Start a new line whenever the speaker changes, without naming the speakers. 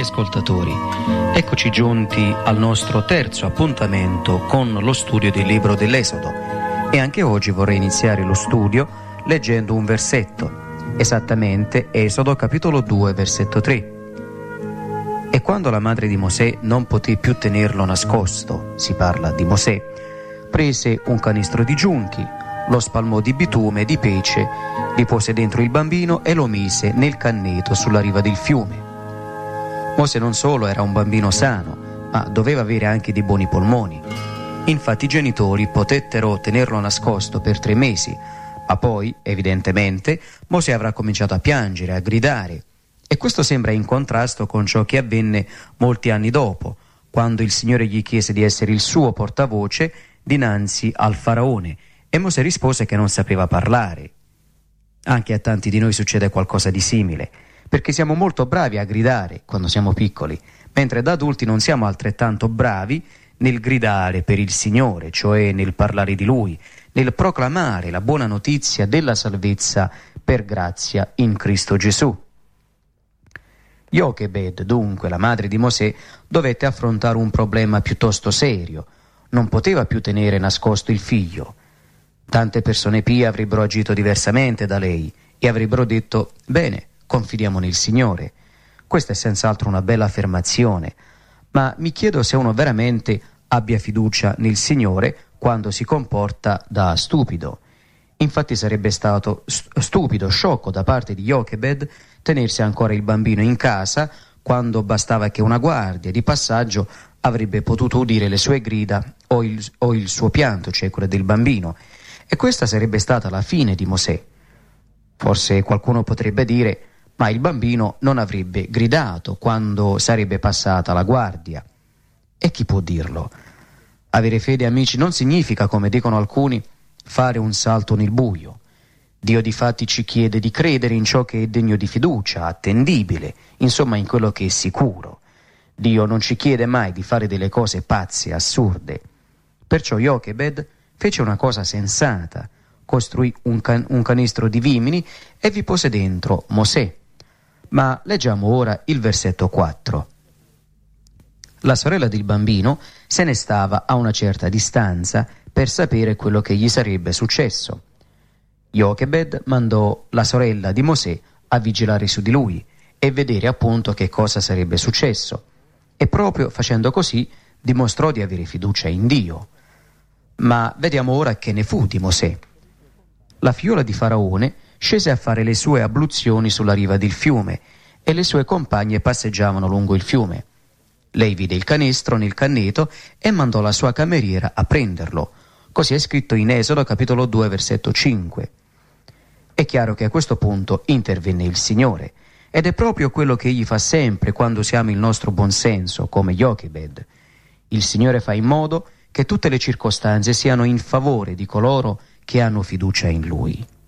ascoltatori, eccoci giunti al nostro terzo appuntamento con lo studio del libro dell'Esodo e anche oggi vorrei iniziare lo studio leggendo un versetto, esattamente Esodo capitolo 2 versetto 3. E quando la madre di Mosè non poté più tenerlo nascosto, si parla di Mosè, prese un canistro di giunchi, lo spalmò di bitume e di pece, li pose dentro il bambino e lo mise nel canneto sulla riva del fiume. Mosè non solo era un bambino sano, ma doveva avere anche dei buoni polmoni. Infatti i genitori potettero tenerlo nascosto per 3 mesi, ma poi, evidentemente, Mosè avrà cominciato a piangere, a gridare. E questo sembra in contrasto con ciò che avvenne molti anni dopo, quando il Signore gli chiese di essere il suo portavoce dinanzi al faraone, e Mosè rispose che non sapeva parlare. Anche a tanti di noi succede qualcosa di simile, perché siamo molto bravi a gridare quando siamo piccoli, mentre da adulti non siamo altrettanto bravi nel gridare per il Signore, cioè nel parlare di Lui, nel proclamare la buona notizia della salvezza per grazia in Cristo Gesù. Jochebed, dunque, la madre di Mosè, dovette affrontare un problema piuttosto serio. Non poteva più tenere nascosto il figlio. Tante persone pie avrebbero agito diversamente da lei e avrebbero detto: bene, confidiamo nel Signore. Questa è senz'altro una bella affermazione, ma mi chiedo se uno veramente abbia fiducia nel Signore quando si comporta da stupido. Infatti sarebbe stato stupido, sciocco da parte di Jochebed tenersi ancora il bambino in casa quando bastava che una guardia di passaggio avrebbe potuto udire le sue grida o il suo pianto, cioè quello del bambino. E questa sarebbe stata la fine di Mosè. Forse qualcuno potrebbe dire: ma il bambino non avrebbe gridato quando sarebbe passata la guardia. E chi può dirlo? Avere fede, amici, non significa, come dicono alcuni, fare un salto nel buio. Dio difatti ci chiede di credere in ciò che è degno di fiducia, attendibile, insomma in quello che è sicuro. Dio non ci chiede mai di fare delle cose pazze, assurde. Perciò Jochebed fece una cosa sensata, costruì un canistro di vimini e vi pose dentro Mosè. Ma leggiamo ora il versetto 4. La sorella del bambino se ne stava a una certa distanza per sapere quello che gli sarebbe successo. Jochebed mandò la sorella di Mosè a vigilare su di lui e vedere appunto che cosa sarebbe successo. E proprio facendo così dimostrò di avere fiducia in Dio. Ma vediamo ora che ne fu di Mosè. La figliola di Faraone scese a fare le sue abluzioni sulla riva del fiume e le sue compagne passeggiavano lungo il fiume. Lei vide il canestro nel canneto e mandò la sua cameriera a prenderlo. Così è scritto in Esodo capitolo 2 versetto 5. È chiaro che a questo punto intervenne il Signore, ed è proprio quello che Egli fa sempre quando usiamo il nostro buonsenso, come Jochebed. Il Signore fa in modo che tutte le circostanze siano in favore di coloro che hanno fiducia in Lui.